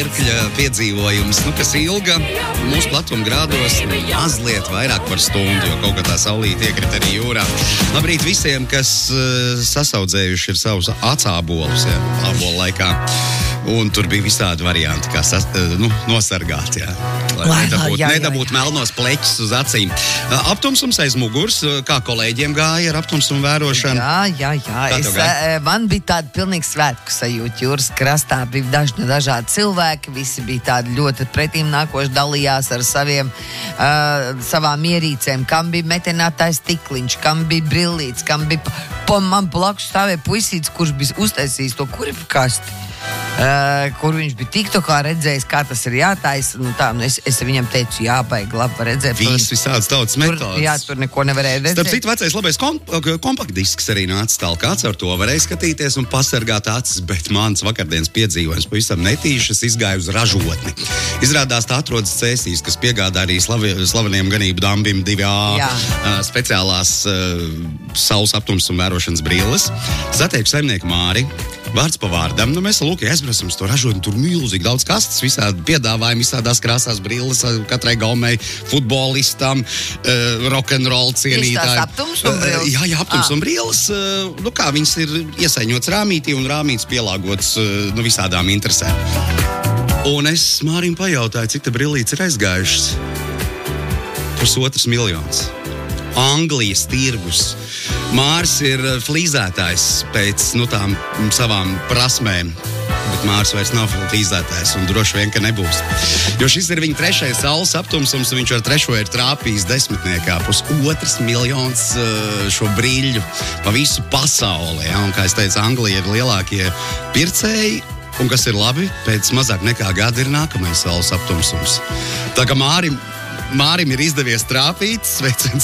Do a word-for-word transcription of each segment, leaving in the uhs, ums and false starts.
piedzīvojums, nu, kas ilga mūsu platuma grādos mazliet vairāk par stundu, jo kaut kā tā saulīte iekrita arī jūrā. Labrīt visiem, kas uh, sasaudzējuši ir savus acābolus, jā, ābolu laikā. Un tur bija visādi varianti, kā sas, nu, nosargāt, jā. Lai Lai, nedabūt, jā, jā, nedabūt jā. melnos pleķus uz acīm. Aptumsums aiz mugurs, kā kolēģiem gāja ar aptumsumu vērošanu? Jā, jā, jā. Es, eh, man bija tāda pilnīgi svētku sajūta jūras krastā. Bija dažni dažādi cilvēki, visi bija tādi ļoti pretīm nākoši, dalījās ar saviem, uh, savām ierīcēm. Kam bija metinātais stikliņš, kam bija brillīts, kam bija... Pa, man blakus stāvēja puisīts, kurš bija uztaisījis to kurpkasti. Uh, kur viņš bija tiktokā redzējis, kā tas ir jātaisa. Nu, tā, nu es, es viņam teicu, jā, baigi labi redzēt. Viss visādas tautas metodas. Jā, tur neko nevarēja redzēt. Starp citu, vecais labais komp kompaktdisks arī nāca tālāk. Kāds ar to varēja skatīties un pasargāt acis, bet mans vakardienas piedzīvojums pavisam netīši, es izgāju uz ražotni. Izrādās tā atrodas Cēsīs, kas piegādā arī slavi, slaveniem ganību dambim divi A uh, speciālās uh, saules aptums un vērošanas brilles. Satieku saimnieku Māri. Vārds pa vārdam, nu mēs lūk, aizbraucam uz to ražotni, tur milzīgi daudz kastes, visādi piedāvājumi, visādās krāsās brilles, katrai gaumei, futbolistam, uh, rock'n'roll cienītājiem. Tās aptums un brilles? Uh, jā, jā, aptums ah. un brilles, uh, nu kā viņas ir iesaiņots rāmītī un rāmīts pielāgots uh, nu, visādām interesēm. Un es Mārim pajautāju, cik te brillītes ir aizgājušas? Pusotras miljonas. Anglijas tirgus. Mārs ir flīzētājs pēc nu, tām savām prasmēm, bet Mārs vairs nav flīzētājs un droši vien, ka nebūs. Jo šis ir viņa trešais saules aptumsums, un viņš ar trešo ir trāpījis desmitniekā pusotras miljons šo brīļu pa visu pasauli. Ja? Un, kā es teicu, Anglija ir lielākie pircēji, un kas ir labi, pēc mazāk nekā gada ir nākamais saules aptumsums. Tā kā Mārim Mārim ir izdevies trāpīt, sveicins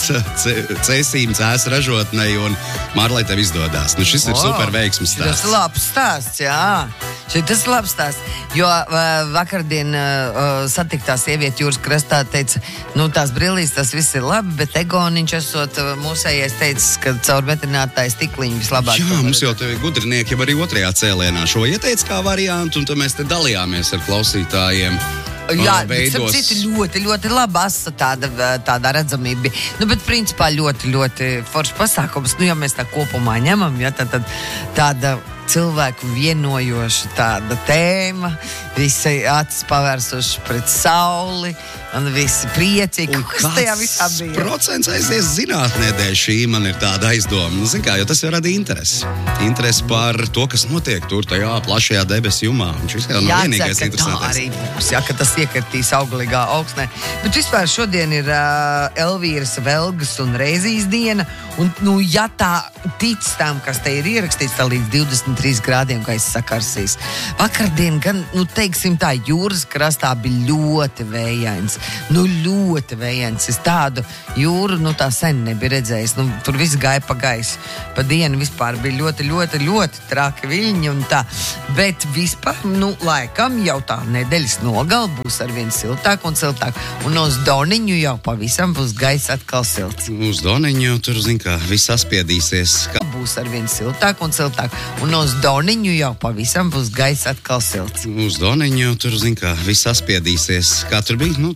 Cēsīm, Cēsu ražotnei, un Māri, lai tev izdodās. Nu, šis ir oh, super veiksmes stāsts. Tas ir labs stāsts, jā. Šis ir labs stāsts, jo uh, vakardien uh, satiktā sieviete jūras krastā teica, nu, tās brillīs, tas viss ir labi, bet Egoniņš esot uh, mūsējais teicis, ka caur metinātāju stikliņu vislabāk. Jā, mums jau te gudrinieki jau arī otrajā cēlienā šo ieteica kā variantu, un tad mēs te dalījāmies ar klausītājiem. Jā, bet citu ļoti, ļoti laba asa tāda, tāda redzamība. Nu, bet principā ļoti, ļoti foršs pasākums. Nu, ja mēs tā kopumā ņemam, ja, tad, tad tāda cilvēku vienojoša tāda tēma, visi acis pavērsuši pret sauli, un visi priecīgi. Un kas tajā visā bija? Procents aizies zinātnē dēļ šī man ir tāda aizdoma. Nu, zin kā, jo tas jau rada interesi. Interesi par to, kas notiek tur tajā plašajā debesu jumā. Un šis jau nav vienīgais interesantais. Tā arī būs, ja, ka tas iekartīs auglīgā augsnē. Bet vispār šodien ir uh, Elvīras Velgas un Reizijas diena, un, nu, ja tā tic tam, kas te ir ierakstīts, tā līdz divdesmit trīs grādiem, kā es sakarsīs. Vakardien gan, nu, teiksim tā, jūras krastā bija ļoti vējains. Nu, ļoti vējains. Es tādu jūru, nu, tā sen nebija redzējis. Nu, tur viss gāja pa gaisu. Pa dienu vispār bija ļoti, ļoti, ļoti traki viļņi un tā. Bet vispār, nu, laikam jau tā nedēļas nogal būs arvien siltāk un siltāk. Un uz Doniņu jau pavisam būs gaiss atkal silts. Uz Doniņu tur, zin kā, viss aspiedīsies. Kā... Būs arvien siltāk un siltāk. Un uz Doniņu jau pavisam būs gaiss atkal silts. Uz Doniņu tur, zin kā, viss aspiedīsies. Kā tur bija? Nu,